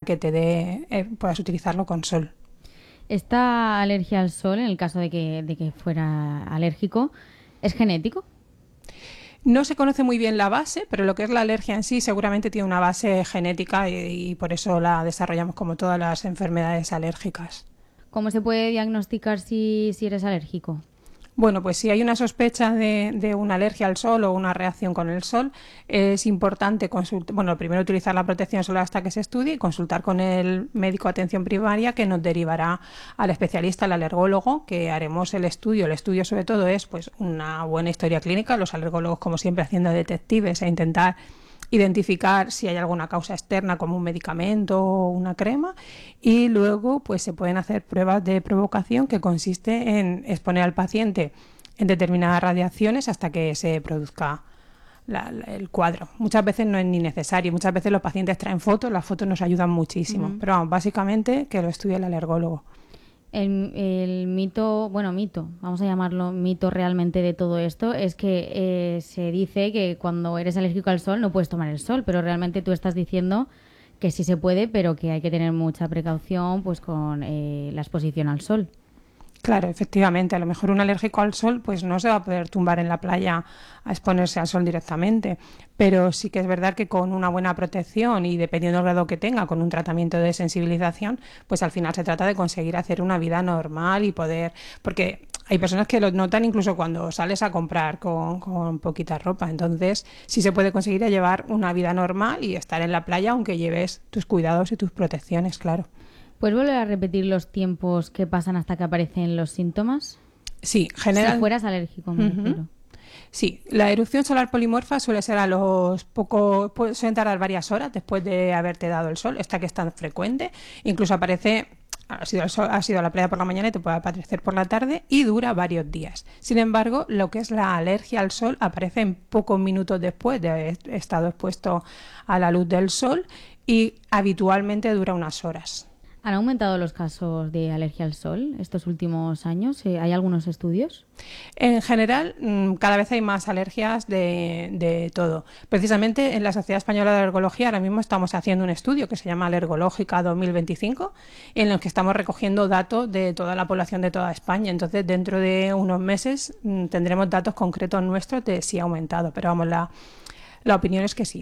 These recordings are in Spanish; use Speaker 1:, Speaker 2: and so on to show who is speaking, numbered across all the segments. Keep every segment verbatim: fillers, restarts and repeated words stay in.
Speaker 1: que te dé, eh, puedas utilizarlo con sol.
Speaker 2: ¿Esta alergia al sol, en el caso de que, de que fuera alérgico, es genético?
Speaker 1: No se conoce muy bien la base, pero lo que es la alergia en sí seguramente tiene una base genética y, y por eso la desarrollamos como todas las enfermedades alérgicas.
Speaker 2: ¿Cómo se puede diagnosticar si, si eres alérgico?
Speaker 1: Bueno, pues si hay una sospecha de, de una alergia al sol o una reacción con el sol, es importante consultar, bueno, primero utilizar la protección solar hasta que se estudie y consultar con el médico de atención primaria que nos derivará al especialista, al alergólogo, que haremos el estudio. El estudio sobre todo es pues una buena historia clínica, los alergólogos como siempre haciendo detectives e intentar identificar si hay alguna causa externa como un medicamento o una crema y luego pues se pueden hacer pruebas de provocación que consiste en exponer al paciente en determinadas radiaciones hasta que se produzca la, la, el cuadro. Muchas veces no es ni necesario, muchas veces los pacientes traen fotos, las fotos nos ayudan muchísimo, uh-huh. pero vamos, básicamente que lo estudie el alergólogo.
Speaker 2: El, el mito, bueno, mito, vamos a llamarlo mito realmente de todo esto, es que eh, se dice que cuando eres alérgico al sol no puedes tomar el sol, pero realmente tú estás diciendo que sí se puede, pero que hay que tener mucha precaución pues con eh, la exposición al sol.
Speaker 1: Claro, efectivamente, a lo mejor un alérgico al sol pues no se va a poder tumbar en la playa a exponerse al sol directamente, pero sí que es verdad que con una buena protección y dependiendo del grado que tenga, con un tratamiento de sensibilización, pues al final se trata de conseguir hacer una vida normal y poder, porque hay personas que lo notan incluso cuando sales a comprar con, con poquita ropa, entonces sí se puede conseguir llevar una vida normal y estar en la playa aunque lleves tus cuidados y tus protecciones, claro.
Speaker 2: ¿Puedes volver a repetir los tiempos que pasan hasta que aparecen los síntomas?
Speaker 1: Sí, general...
Speaker 2: Si fueras alérgico, me refiero. Uh-huh.
Speaker 1: Sí, la erupción solar polimorfa suele ser a los pocos, suelen tardar varias horas después de haberte dado el sol, esta que es tan frecuente, incluso aparece, ha sido, el sol, ha sido a la playa por la mañana y te puede aparecer por la tarde y dura varios días. Sin embargo, lo que es la alergia al sol aparece en pocos minutos después de haber estado expuesto a la luz del sol y habitualmente dura unas horas.
Speaker 2: ¿Han aumentado los casos de alergia al sol estos últimos años? ¿Hay algunos estudios?
Speaker 1: En general, cada vez hay más alergias de, de todo. Precisamente en la Sociedad Española de Alergología ahora mismo estamos haciendo un estudio que se llama Alergológica dos mil veinticinco, en el que estamos recogiendo datos de toda la población de toda España. Entonces, dentro de unos meses tendremos datos concretos nuestros de si ha aumentado. Pero vamos, la, la opinión es que sí.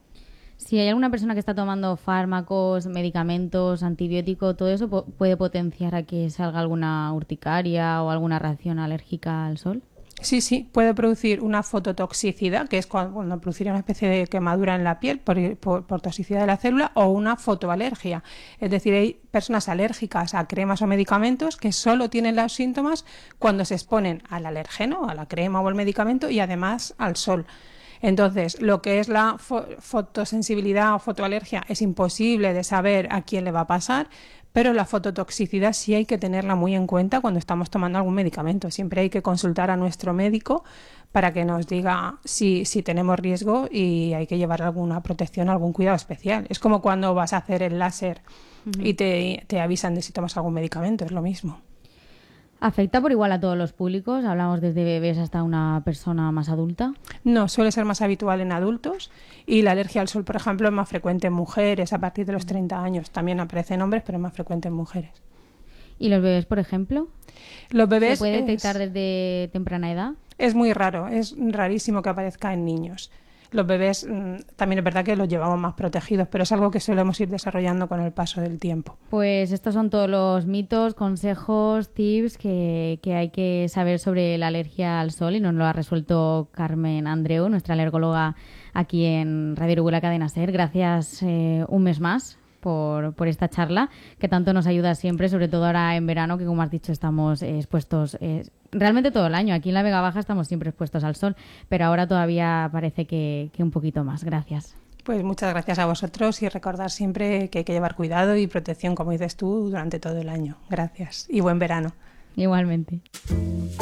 Speaker 2: Si hay alguna persona que está tomando fármacos, medicamentos, antibióticos, todo eso po- puede potenciar a que salga alguna urticaria o alguna reacción alérgica al sol.
Speaker 1: Sí, sí, puede producir una fototoxicidad, que es cuando, cuando produciría una especie de quemadura en la piel por, por, por toxicidad de la célula, o una fotoalergia. Es decir, hay personas alérgicas a cremas o medicamentos que solo tienen los síntomas cuando se exponen al alergeno, a la crema o al medicamento y además al sol. Entonces, lo que es la fo- fotosensibilidad o fotoalergia es imposible de saber a quién le va a pasar, pero la fototoxicidad sí hay que tenerla muy en cuenta cuando estamos tomando algún medicamento. Siempre hay que consultar a nuestro médico para que nos diga si, si tenemos riesgo y hay que llevar alguna protección, algún cuidado especial. Es como cuando vas a hacer el láser uh-huh. y te, te avisan de si tomas algún medicamento, es lo mismo.
Speaker 2: ¿Afecta por igual a todos los públicos? Hablamos desde bebés hasta una persona más adulta.
Speaker 1: No, suele ser más habitual en adultos y la alergia al sol, por ejemplo, es más frecuente en mujeres a partir de los treinta años. También aparece en hombres, pero es más frecuente en mujeres.
Speaker 2: ¿Y los bebés, por ejemplo?
Speaker 1: Los bebés
Speaker 2: ¿Se puede detectar
Speaker 1: es,
Speaker 2: desde temprana edad?
Speaker 1: Es muy raro, es rarísimo que aparezca en niños. Los bebés también es verdad que los llevamos más protegidos, pero es algo que solemos ir desarrollando con el paso del tiempo.
Speaker 2: Pues estos son todos los mitos, consejos, tips que, que hay que saber sobre la alergia al sol y nos lo ha resuelto Carmen Andreu, nuestra alergóloga aquí en Radio Uruguay Cadena Ser. Gracias eh, un mes más por, por esta charla que tanto nos ayuda siempre, sobre todo ahora en verano, que como has dicho estamos eh, expuestos... Eh, realmente todo el año. Aquí en la Vega Baja estamos siempre expuestos al sol, pero ahora todavía parece que, que un poquito más. Gracias.
Speaker 1: Pues muchas gracias a vosotros y recordar siempre que hay que llevar cuidado y protección, como dices tú, durante todo el año. Gracias y buen verano.
Speaker 2: Igualmente.